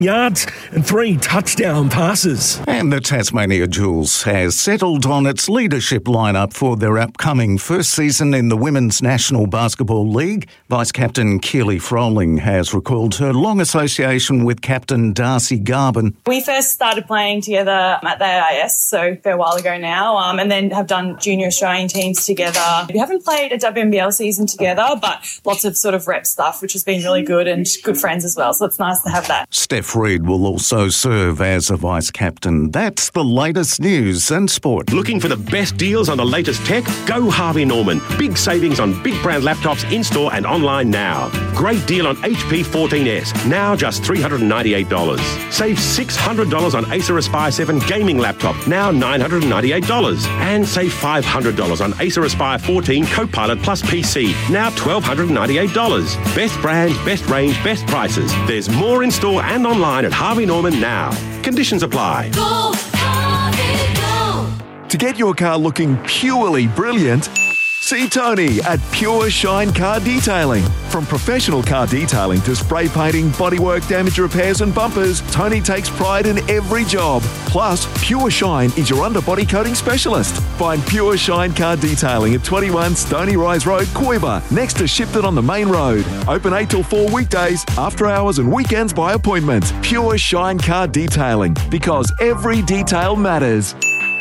yards and 3 touchdown passes. And the Tasmania Jewels has settled on its leadership lineup for their upcoming first season in the Women's National Basketball League. Vice-Captain Keely Froling has recalled her long association with Captain Darcy Garvin. We first started playing together at the AIS, so a fair while ago now, and then have done junior Australian teams together. We haven't played a WNBL season together, but lots of sort of rep stuff, which has been really good, and good friends as well, so it's nice to have that. Steph Reid will also serve as a vice-captain. That's the latest news and sport. Looking for the best deals on the latest tech? Go Harvey Norman. Big savings on big brand laptops in-store and online now. Great deal on HP 14S, now just $398. Save $600 on Acer Aspire 7 gaming laptop, now $998. And save $500 on Acer Aspire 14 Copilot Plus PC, now $1,298. Best brands, best range, best prices. There's more in store and online at Harvey Norman now. Conditions apply. Go, Harvey, go. To get your car looking purely brilliant, see Tony at Pure Shine Car Detailing. From professional car detailing to spray painting, bodywork, damage repairs and bumpers, Tony takes pride in every job. Plus, Pure Shine is your underbody coating specialist. Find Pure Shine Car Detailing at 21 Stony Rise Road, Coiba, next to Shipton on the main road. Open 8 till 4 weekdays, after hours and weekends by appointment. Pure Shine Car Detailing, because every detail matters.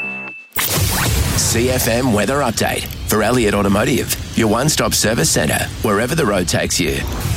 CFM Weather Update for Elliott Automotive, your one-stop service centre, wherever the road takes you.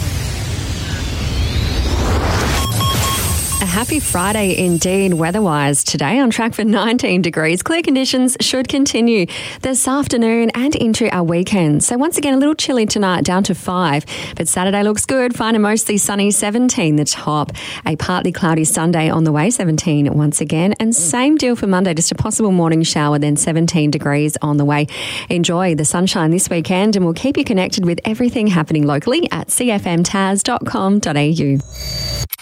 A happy Friday indeed weather-wise. Today on track for 19 degrees. Clear conditions should continue this afternoon and into our weekend. So once again, a little chilly tonight, down to 5. But Saturday looks good, fine and mostly sunny, 17 the top. A partly cloudy Sunday on the way, 17 once again. And same deal for Monday, just a possible morning shower, then 17 degrees on the way. Enjoy the sunshine this weekend and we'll keep you connected with everything happening locally at cfmtaz.com.au.